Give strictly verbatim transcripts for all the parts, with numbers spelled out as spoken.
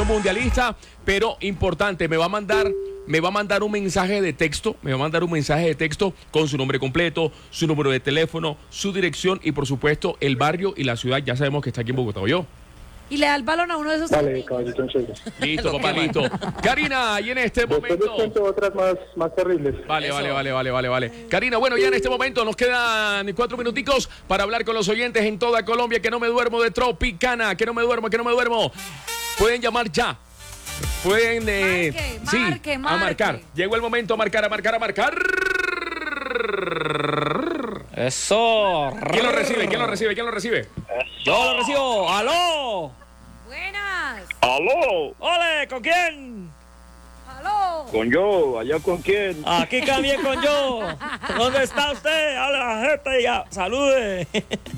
selección mundialista, pero importante, me va a mandar... Me va a mandar un mensaje de texto, me va a mandar un mensaje de texto con su nombre completo, su número de teléfono, su dirección y por supuesto el barrio y la ciudad. Ya sabemos que está aquí en Bogotá, ¿oyó? Y le da el balón a uno de esos. Vale, caballito, entonces. Listo, papá, listo. Karina, y en este Después les momento... cuento otras más, más terribles. Vale, vale, vale, vale, vale, vale. Karina, bueno, ya en este momento nos quedan cuatro minuticos para hablar con los oyentes en toda Colombia. Que no me duermo de Tropicana, que no me duermo, que no me duermo. Pueden llamar ya. Pueden, eh, marque, sí, marque, a marque. marcar. Llegó el momento a marcar, a marcar, a marcar. Eso. ¿Quién lo recibe? ¿Quién lo recibe? ¿Quién lo recibe? Yo lo recibo. ¡Aló! Buenas. ¡Aló! ¡Ole! ¿Con quién? Aló. ¿Con yo? ¿Allá con quién? Aquí también con yo. ¿Dónde está usted? Habla la gente ya. Salude.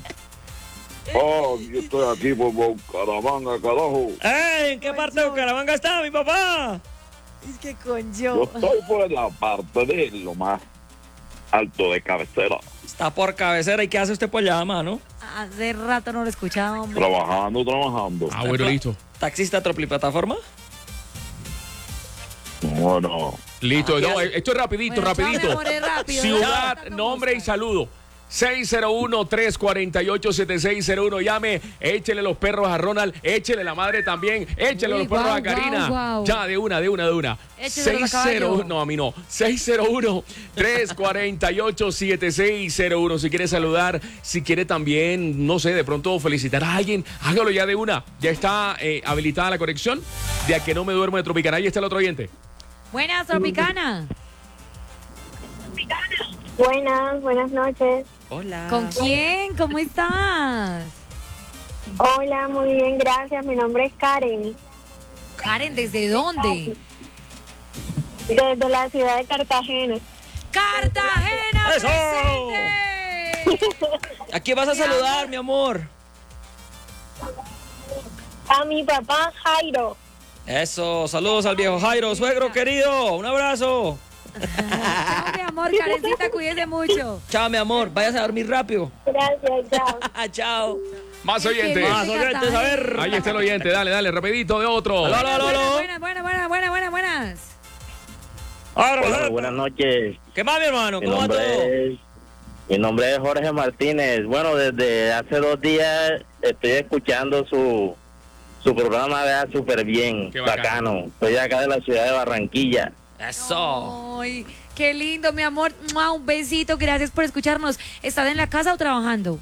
Oh, yo estoy aquí por Bucaramanga, carajo. ¡Ey! ¿En qué parte de Bucaramanga está mi papá? Es que con Yo yo. estoy por la parte de lo más alto de cabecera. Está por cabecera. ¿Y qué hace usted por allá, mano? Hace rato no lo escuchaba, hombre. Trabajando, trabajando. Ah, bueno, listo. ¿Taxista Tropliplataforma? Bueno, Listo, no, esto es rapidito, Bueno, chao, rapidito. mi amor, es rápido. Ciudad, Chao. nombre y saludo. seis cero uno, tres cuatro ocho, siete seis cero uno. Llame, échele los perros a Ronald, échele la madre también, échele Uy, los perros guau, a Karina. guau, guau. Ya, de una, de una, de una. Écheselos a seis cero uno, caballo. no, a mí no. seis cero uno, tres cuatro ocho, siete seis cero uno. Si quiere saludar, si quiere también, no sé, de pronto felicitar a alguien, hágalo ya de una. Ya está eh, habilitada la conexión de A Que No Me Duermo de Tropicana. Ahí está el otro oyente. Buenas, Tropicana. Buenas, buenas noches. Hola. ¿Con quién? ¿Cómo estás? Hola, muy bien, gracias. Mi nombre es Karen, Karen, ¿desde dónde? desde la ciudad de Cartagena. ¡Cartagena! ¡Eso! ¡Presente! ¿A quién vas a saludar, mi amor? A mi papá Jairo. Eso. Saludos al viejo Jairo, suegro querido. Un abrazo. Chao, mi amor, Karencita, cuídese mucho. Chao, mi amor. Váyase a dormir rápido. Gracias, chao. Chao. Más Es que oyentes. Más oyentes, a ver. Ahí está el oyente, dale, dale, rapidito de otro. Aló, aló, aló, aló. Buenas, buenas, buenas, buenas, buenas, buenas. Ahora, bueno, buenas noches. ¿Qué más, mi hermano? Mi ¿Cómo va todo? nombre es, mi nombre es Jorge Martínez. Bueno, desde hace dos días estoy escuchando su, su programa, vea, súper bien, Qué bacano. bacano. Estoy acá de la ciudad de Barranquilla. Eso. Ay, qué lindo, mi amor. ¡Mua! Un besito, gracias por escucharnos. ¿Estás en la casa o trabajando?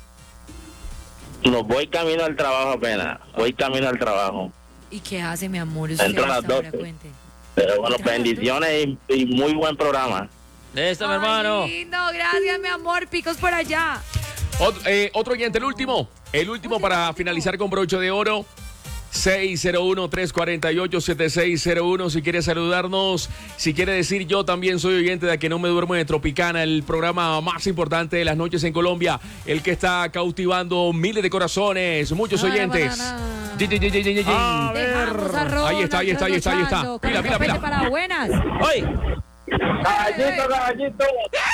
No voy camino al trabajo apenas. Voy camino al trabajo. ¿Y qué hace, mi amor? Usted Entro a las hasta ahora, doce. cuente. Pero bueno, Entra a las bendiciones y, y muy buen programa. Listo, mi Ay, hermano. lindo, gracias, mi amor. Picos por allá. Ot- eh, otro oyente, el último. El último para finalizar con broche de oro. seis cero uno, tres cuatro ocho, siete seis cero uno. Si quiere saludarnos, si quiere decir yo también soy oyente de A Que No Me Duermo de Tropicana, el programa más importante de las noches en Colombia, el que está cautivando miles de corazones, muchos Ay, oyentes. banana. Ye, ye, ye, ye, ye, ye. A ver. Dejamos a Ronald Ahí está, ahí está, ahí está, ahí está. trasnochando. Pila, pila, Vete pila. para buenas. ¡Oye! Caballito, caballito.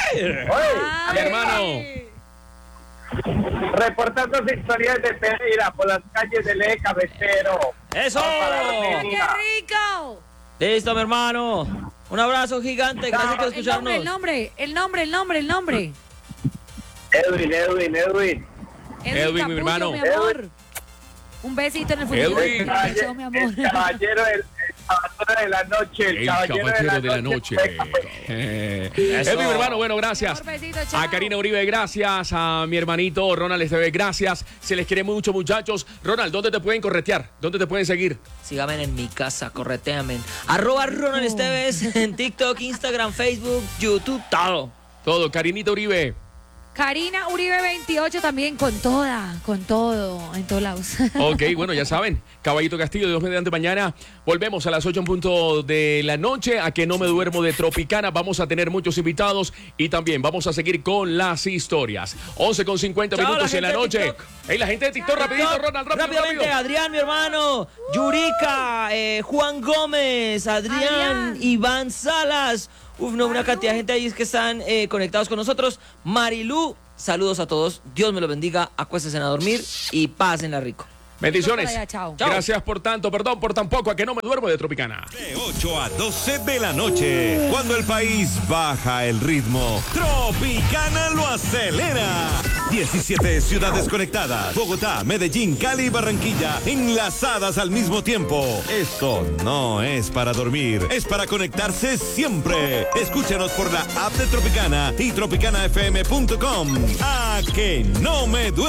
Ay. Mi hermano. Reportando historias de Pereira por las calles del eje cabecero. ¡Eso! ¡Qué rico! Listo, mi hermano. Un abrazo gigante. Gracias por El nombre, escucharnos. el nombre, el nombre, el nombre, el nombre. Edwin, Edwin, Edwin. Edwin, mi Capullo, hermano. mi amor. Un besito en el futuro. Edwin. Chao, mi amor. El caballero del el caballero de la noche. El, El caballero de la noche. Eh, Eso. Edwin, mi hermano, bueno, gracias. Mi amor, besito, chao. A Karina Uribe, gracias. A mi hermanito Ronald Esteves, gracias. Se les quiere mucho, muchachos. Ronald, ¿dónde te pueden corretear? ¿Dónde te pueden seguir? Síganme en mi casa, correteame. Arroba Ronald Esteves en TikTok, Instagram, Facebook, YouTube, todo. Todo, Karinita Uribe. Karina Uribe veintiocho también con toda, con todo, en todos lados. Ok, bueno, ya saben. Caballito Castillo, Dios mediante mañana. Volvemos a las ocho en punto de la noche. A Que No Me Duermo de Tropicana. Vamos a tener muchos invitados y también vamos a seguir con las historias. once con cincuenta Chao, minutos la en la gente de noche. TikTok. Hey, la gente de TikTok, rapidito, Ronald, rápido, Rápidamente, rápido. Adrián, mi hermano, Yurika, eh, Juan Gómez, Adrián, Adrián. Iván Salas. Uf, no, una cantidad de gente ahí que están eh, conectados con nosotros. Marilú, saludos a todos. Dios me lo bendiga. Acuéstense a dormir y pásenla rico. Bendiciones. Por allá, chao. Gracias por tanto, perdón por tan poco, a que no me duermo de Tropicana. De ocho a doce de la noche, cuando el país baja el ritmo, Tropicana lo acelera. diecisiete ciudades conectadas, Bogotá, Medellín, Cali y Barranquilla, enlazadas al mismo tiempo. Esto no es para dormir, es para conectarse siempre. Escúchanos por la app de Tropicana y tropicana f m punto com. A que no me duermo.